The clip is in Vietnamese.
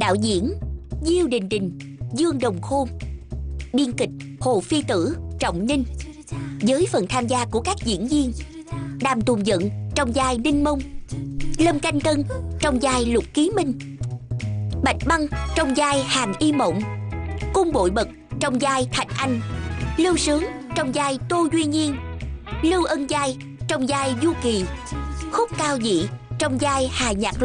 đạo diễn Diêu Đình Đình, Dương Đồng Khôn, biên kịch Hồ Phi Tử, Trọng Ninh, với phần tham gia của các diễn viên Đàm Tùng Dận trong vai Đinh Mông, Lâm Canh Tân trong vai Lục Ký Minh, Bạch Băng trong vai Hàn Y Mộng, Cung Bội Bật trong vai Thạch Anh, Lưu Sướng trong vai Tô Duy Nhiên, Lưu Ân Giai trong vai Du Kỳ, Khúc Cao Dị trong vai Hà Nhạc